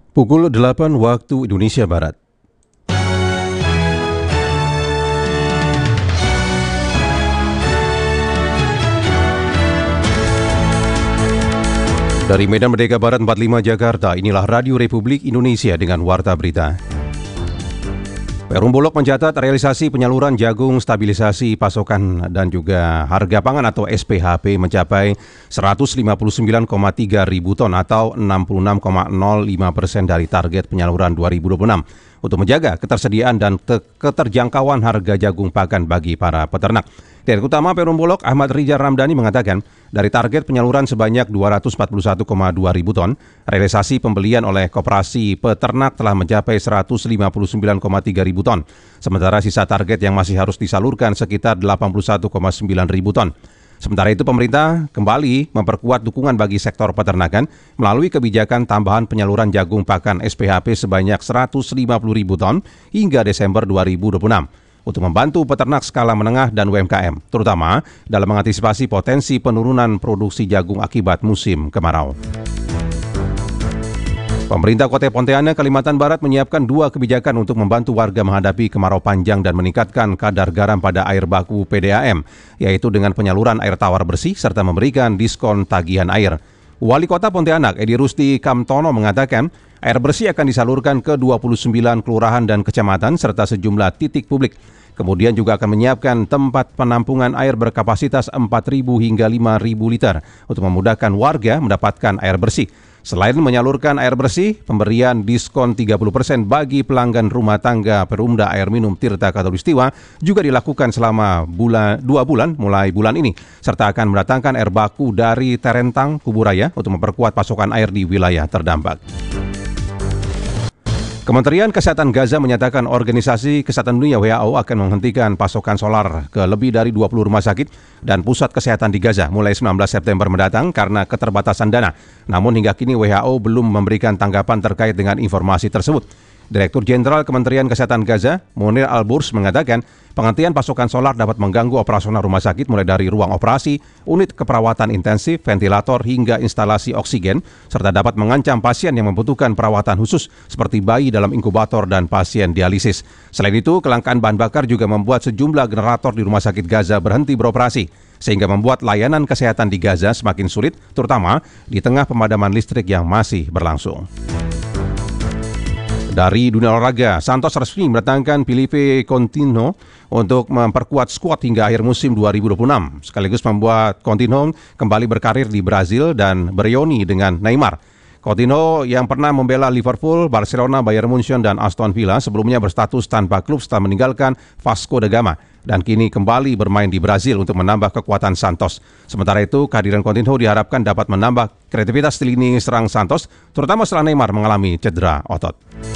Pukul 8 waktu Indonesia Barat. Dari Medan Merdeka Barat 45 Jakarta, inilah Radio Republik Indonesia dengan Warta Berita. Perum Bulog mencatat realisasi penyaluran jagung, stabilisasi pasokan dan juga harga pangan atau SPHP mencapai 159,3 ribu ton atau 66,05% dari target penyaluran 2026 untuk menjaga ketersediaan dan keterjangkauan harga jagung pakan bagi para peternak. Direktur Utama Perum Bulog Ahmad Rijal Ramdhani mengatakan, dari target penyaluran sebanyak 241,2 ribu ton, realisasi pembelian oleh koperasi peternak telah mencapai 159,3 ribu ton. Sementara sisa target yang masih harus disalurkan sekitar 81,9 ribu ton. Sementara itu pemerintah kembali memperkuat dukungan bagi sektor peternakan melalui kebijakan tambahan penyaluran jagung pakan SPHP sebanyak 150 ribu ton hingga Desember 2026. Untuk membantu peternak skala menengah dan UMKM, terutama dalam mengantisipasi potensi penurunan produksi jagung akibat musim kemarau. Pemerintah Kota Pontianak, Kalimantan Barat menyiapkan 2 kebijakan untuk membantu warga menghadapi kemarau panjang dan meningkatkan kadar garam pada air baku PDAM, yaitu dengan penyaluran air tawar bersih serta memberikan diskon tagihan air. Wali Kota Pontianak, Edi Rusti Kamtono mengatakan, air bersih akan disalurkan ke 29 kelurahan dan kecamatan serta sejumlah titik publik. Kemudian juga akan menyiapkan tempat penampungan air berkapasitas 4.000 hingga 5.000 liter untuk memudahkan warga mendapatkan air bersih. Selain menyalurkan air bersih, pemberian diskon 30% bagi pelanggan rumah tangga Perumda Air Minum Tirta Khatulistiwa juga dilakukan selama 2 bulan mulai bulan ini, serta akan mendatangkan air baku dari Terentang, Kuburaya untuk memperkuat pasokan air di wilayah terdampak. Kementerian Kesehatan Gaza menyatakan Organisasi Kesehatan Dunia WHO akan menghentikan pasokan solar ke lebih dari 20 rumah sakit dan pusat kesehatan di Gaza mulai 19 September mendatang karena keterbatasan dana. Namun hingga kini WHO belum memberikan tanggapan terkait dengan informasi tersebut. Direktur Jenderal Kementerian Kesehatan Gaza, Munir Al-Burs, mengatakan penghentian pasokan solar dapat mengganggu operasional rumah sakit mulai dari ruang operasi, unit keperawatan intensif, ventilator, hingga instalasi oksigen, serta dapat mengancam pasien yang membutuhkan perawatan khusus seperti bayi dalam inkubator dan pasien dialisis. Selain itu, kelangkaan bahan bakar juga membuat sejumlah generator di rumah sakit Gaza berhenti beroperasi, sehingga membuat layanan kesehatan di Gaza semakin sulit, terutama di tengah pemadaman listrik yang masih berlangsung. Dari dunia olahraga, Santos resmi mendatangkan Filipe Coutinho untuk memperkuat skuad hingga akhir musim 2026, sekaligus membuat Coutinho kembali berkarir di Brazil dan bereuni dengan Neymar. Coutinho yang pernah membela Liverpool, Barcelona, Bayern Munchen, dan Aston Villa sebelumnya berstatus tanpa klub setelah meninggalkan Vasco da Gama dan kini kembali bermain di Brazil untuk menambah kekuatan Santos. Sementara itu, kehadiran Coutinho diharapkan dapat menambah kreativitas di lini serang Santos, terutama setelah Neymar mengalami cedera otot.